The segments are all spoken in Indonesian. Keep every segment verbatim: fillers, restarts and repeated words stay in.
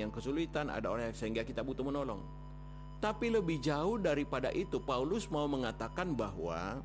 yang kesulitan, ada orang yang sehingga kita butuh menolong. Tapi lebih jauh daripada itu, Paulus mau mengatakan bahwa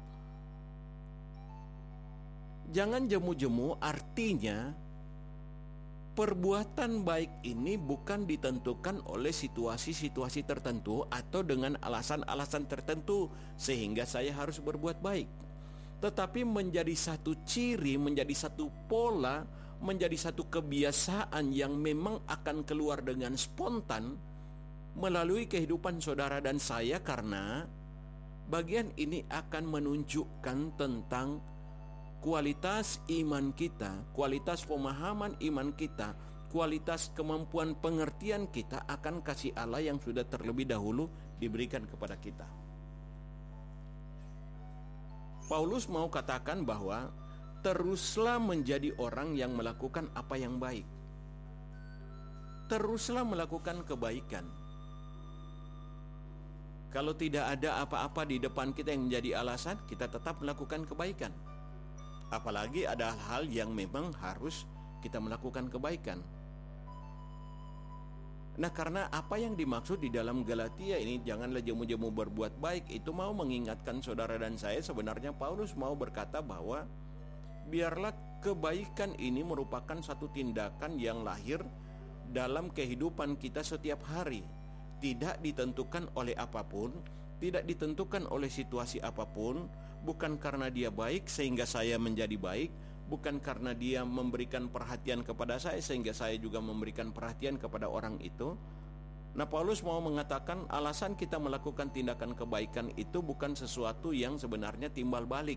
jangan jemu-jemu, artinya perbuatan baik ini bukan ditentukan oleh situasi-situasi tertentu atau dengan alasan-alasan tertentu sehingga saya harus berbuat baik. Tetapi menjadi satu ciri, menjadi satu pola, menjadi satu kebiasaan yang memang akan keluar dengan spontan melalui kehidupan saudara dan saya, karena bagian ini akan menunjukkan tentang kualitas iman kita, kualitas pemahaman iman kita, kualitas kemampuan pengertian kita akan kasih Allah yang sudah terlebih dahulu diberikan kepada kita. Paulus mau katakan bahwa teruslah menjadi orang yang melakukan apa yang baik. Teruslah melakukan kebaikan. Kalau tidak ada apa-apa di depan kita yang menjadi alasan, kita tetap melakukan kebaikan. Apalagi ada hal yang memang harus kita melakukan kebaikan. Nah, karena apa yang dimaksud di dalam Galatia ini, janganlah jemu-jemu berbuat baik, itu mau mengingatkan saudara dan saya, sebenarnya Paulus mau berkata bahwa biarlah kebaikan ini merupakan satu tindakan yang lahir dalam kehidupan kita setiap hari. Tidak ditentukan oleh apapun, tidak ditentukan oleh situasi apapun, bukan karena dia baik sehingga saya menjadi baik, bukan karena dia memberikan perhatian kepada saya sehingga saya juga memberikan perhatian kepada orang itu. Nah, Paulus mau mengatakan alasan kita melakukan tindakan kebaikan itu bukan sesuatu yang sebenarnya timbal balik.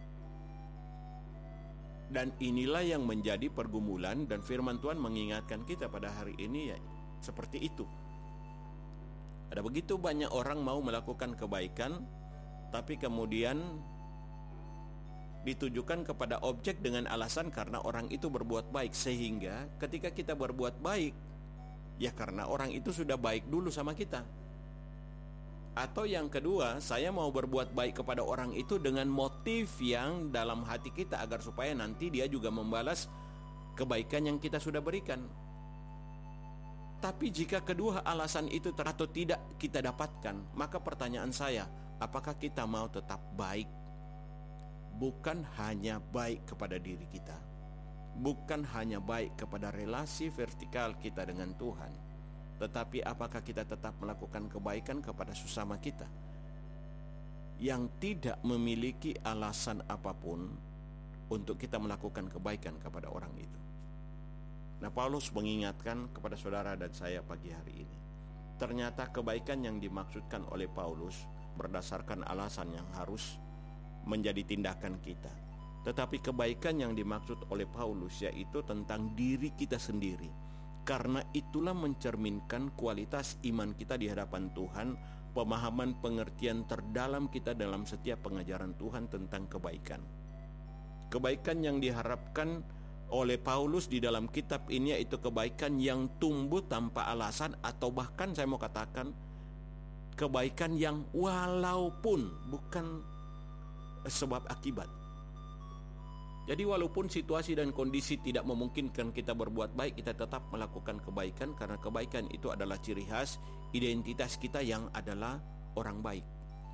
Dan inilah yang menjadi pergumulan, dan firman Tuhan mengingatkan kita pada hari ini ya seperti itu. Ada begitu banyak orang mau melakukan kebaikan, tapi kemudian ditujukan kepada objek dengan alasan karena orang itu berbuat baik. Sehingga ketika kita berbuat baik, ya karena orang itu sudah baik dulu sama kita. Atau yang kedua, saya mau berbuat baik kepada orang itu dengan motif yang dalam hati kita agar supaya nanti dia juga membalas kebaikan yang kita sudah berikan. Tapi jika kedua alasan itu ter atau tidak kita dapatkan, maka pertanyaan saya, apakah kita mau tetap baik? Bukan hanya baik kepada diri kita, bukan hanya baik kepada relasi vertikal kita dengan Tuhan, tetapi apakah kita tetap melakukan kebaikan kepada sesama kita yang tidak memiliki alasan apapun untuk kita melakukan kebaikan kepada orang itu? Nah, Paulus mengingatkan kepada saudara dan saya pagi hari ini, ternyata kebaikan yang dimaksudkan oleh Paulus berdasarkan alasan yang harus menjadi tindakan kita. Tetapi kebaikan yang dimaksud oleh Paulus yaitu tentang diri kita sendiri. Karena itulah mencerminkan kualitas iman kita di hadapan Tuhan, pemahaman pengertian terdalam kita dalam setiap pengajaran Tuhan tentang kebaikan. Kebaikan yang diharapkan oleh Paulus di dalam kitab ini yaitu kebaikan yang tumbuh tanpa alasan, atau bahkan saya mau katakan kebaikan yang walaupun bukan sebab akibat. Jadi walaupun situasi dan kondisi tidak memungkinkan kita berbuat baik, kita tetap melakukan kebaikan karena kebaikan itu adalah ciri khas identitas kita yang adalah orang baik.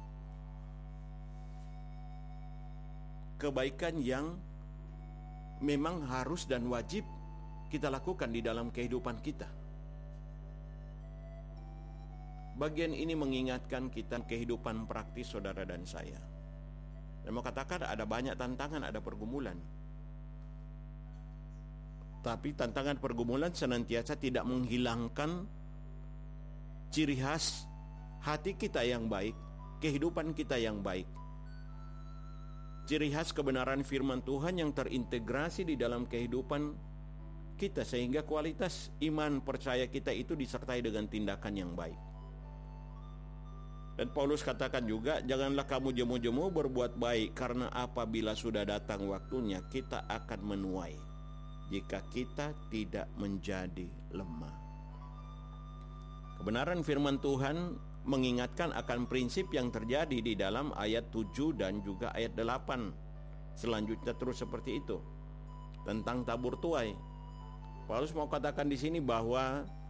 Kebaikan yang memang harus dan wajib kita lakukan di dalam kehidupan kita. Bagian ini mengingatkan kita kehidupan praktis saudara dan saya. Saya mau katakan ada banyak tantangan, ada pergumulan. Tapi tantangan pergumulan senantiasa tidak menghilangkan ciri khas hati kita yang baik, kehidupan kita yang baik. Ciri khas kebenaran firman Tuhan yang terintegrasi di dalam kehidupan kita, sehingga kualitas iman percaya kita itu disertai dengan tindakan yang baik. Dan Paulus katakan juga, janganlah kamu jemu-jemu berbuat baik, karena apabila sudah datang waktunya kita akan menuai jika kita tidak menjadi lemah. Kebenaran firman Tuhan mengingatkan akan prinsip yang terjadi di dalam ayat tujuh dan juga ayat delapan. Selanjutnya terus seperti itu tentang tabur tuai. Paulus mau katakan di sini bahwa